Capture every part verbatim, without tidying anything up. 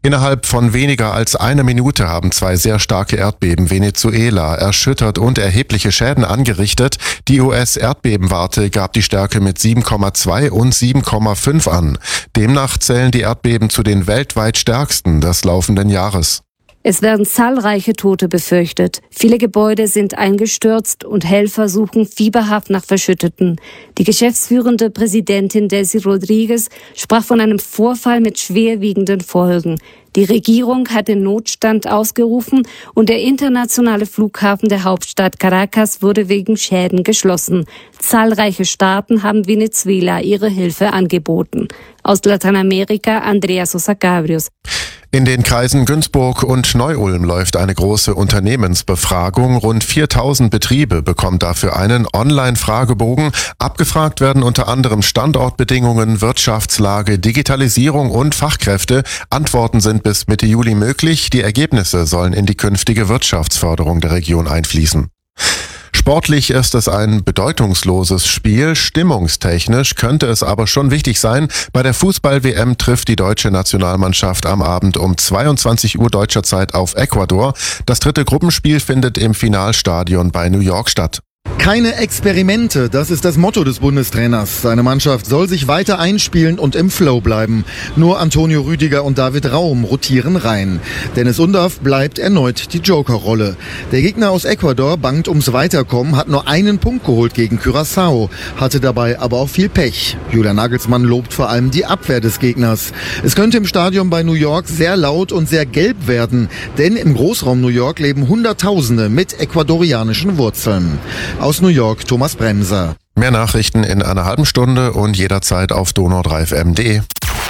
Innerhalb von weniger als einer Minute haben zwei sehr starke Erdbeben Venezuela erschüttert und erhebliche Schäden angerichtet. Die U S-Erdbebenwarte gab die Stärke mit sieben Komma zwei und sieben Komma fünf an. Demnach zählen die Erdbeben zu den weltweit stärksten des laufenden Jahres. Es werden zahlreiche Tote befürchtet. Viele Gebäude sind eingestürzt und Helfer suchen fieberhaft nach Verschütteten. Die geschäftsführende Präsidentin Delcy Rodriguez sprach von einem Vorfall mit schwerwiegenden Folgen. Die Regierung hat den Notstand ausgerufen und der internationale Flughafen der Hauptstadt Caracas wurde wegen Schäden geschlossen. Zahlreiche Staaten haben Venezuela ihre Hilfe angeboten. Aus Lateinamerika Andrea Sosa Cabrios. In den Kreisen Günzburg und Neu-Ulm läuft eine große Unternehmensbefragung. Rund viertausend Betriebe bekommen dafür einen Online-Fragebogen. Abgefragt werden unter anderem Standortbedingungen, Wirtschaftslage, Digitalisierung und Fachkräfte. Antworten sind bis Mitte Juli möglich. Die Ergebnisse sollen in die künftige Wirtschaftsförderung der Region einfließen. Sportlich ist es ein bedeutungsloses Spiel, stimmungstechnisch könnte es aber schon wichtig sein. Bei der Fußball-W M trifft die deutsche Nationalmannschaft am Abend um zweiundzwanzig Uhr deutscher Zeit auf Ecuador. Das dritte Gruppenspiel findet im Finalstadion bei New York statt. Keine Experimente, das ist das Motto des Bundestrainers. Seine Mannschaft soll sich weiter einspielen und im Flow bleiben. Nur Antonio Rüdiger und David Raum rotieren rein. Dennis Undav bleibt erneut die Jokerrolle. Der Gegner aus Ecuador bangt ums Weiterkommen, hat nur einen Punkt geholt gegen Curaçao, hatte dabei aber auch viel Pech. Julian Nagelsmann lobt vor allem die Abwehr des Gegners. Es könnte im Stadion bei New York sehr laut und sehr gelb werden, denn im Großraum New York leben Hunderttausende mit ecuadorianischen Wurzeln. Aus New York, Thomas Bremser. Mehr Nachrichten in einer halben Stunde und jederzeit auf donau drei F M punkt de.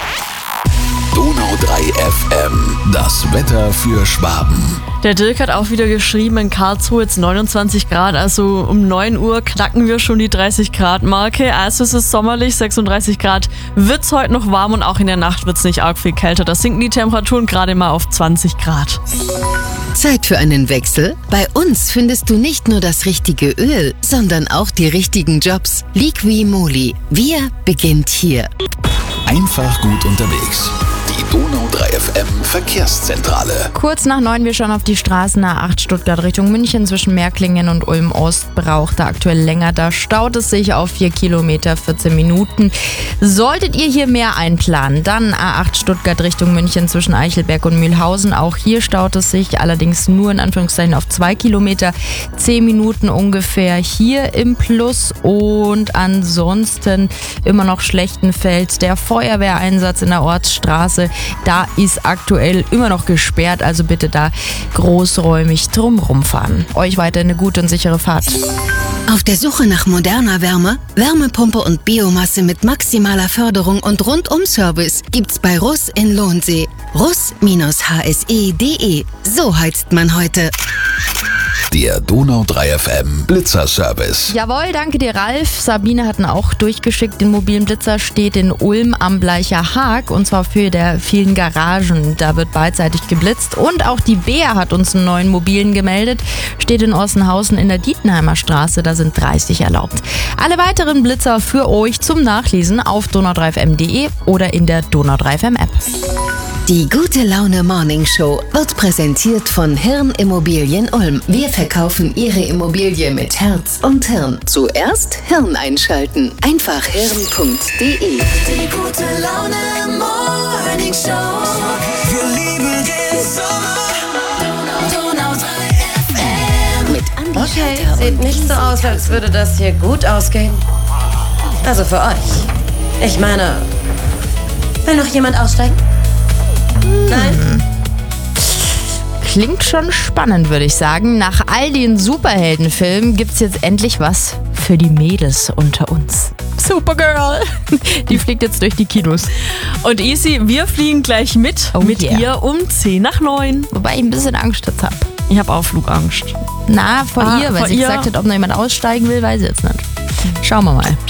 Donau drei F M, das Wetter für Schwaben. Der Dirk hat auch wieder geschrieben, in Karlsruhe jetzt neunundzwanzig Grad, also um neun Uhr knacken wir schon die dreißig Grad Marke. Also es ist sommerlich, sechsunddreißig Grad wird's heute noch warm und auch in der Nacht wird's nicht arg viel kälter. Da sinken die Temperaturen gerade mal auf zwanzig Grad. Zeit für einen Wechsel? Bei uns findest du nicht nur das richtige Öl, sondern auch die richtigen Jobs. Liqui Moly. Wir beginnt hier. Einfach gut unterwegs. Die Donau drei F M Verkehrszentrale. Kurz nach neun, wir schauen auf die Straßen A acht Stuttgart Richtung München zwischen Märklingen und Ulm Ost. Braucht da aktuell länger, da staut es sich auf vier Kilometer, vierzehn Minuten. Solltet ihr hier mehr einplanen, dann A acht Stuttgart Richtung München zwischen Eichelberg und Mühlhausen. Auch hier staut es sich, allerdings nur in Anführungszeichen auf zwei Kilometer, zehn Minuten ungefähr hier im Plus. Und ansonsten immer noch Schlechtenfeld, der Feuerwehreinsatz in der Ortsstraße. Da ist aktuell immer noch gesperrt, also bitte da großräumig drumrum fahren. Euch weiter eine gute und sichere Fahrt. Auf der Suche nach moderner Wärme, Wärmepumpe und Biomasse mit maximaler Förderung und Rundum-Service gibt's bei Russ in Lohnsee. russ H S E punkt de. So heizt man heute. Der Donau drei F M Blitzer-Service. Jawohl, danke dir, Ralf. Sabine hatten auch durchgeschickt. Den mobilen Blitzer steht in Ulm am Bleicher Haag und zwar für der vielen Garagen. Da wird beidseitig geblitzt. Und auch die Bea hat uns einen neuen mobilen gemeldet. Steht in Ossenhausen in der Dietenheimer Straße. Da sind dreißig erlaubt. Alle weiteren Blitzer für euch zum Nachlesen auf donau drei F M punkt de oder in der Donau drei F M App. Die Gute Laune Morning Show wird präsentiert von Hirn Immobilien Ulm. Wir verkaufen Ihre Immobilie mit Herz und Hirn. Zuerst Hirn einschalten. Einfach hirn punkt de. Die Gute Laune Morning Show. Wir lieben den Sommer. Donau drei F M. Mit Andi Okay, Schalter sieht und nicht so aus, als würde das hier gut ausgehen. Also für euch. Ich meine, will noch jemand aussteigen? Nein? Klingt schon spannend, würde ich sagen. Nach all den Superheldenfilmen gibt's jetzt endlich was für die Mädels unter uns. Supergirl! Die fliegt jetzt durch die Kinos. Und Easy, wir fliegen gleich mit, Oh mit yeah. ihr um zehn nach neun. Wobei ich ein bisschen Angst jetzt habe. Ich habe auch Flugangst. Na, vor Ah, ihr, weil vor sie ihr. gesagt hat, ob noch jemand aussteigen will, weiß ich jetzt nicht. Schauen wir mal.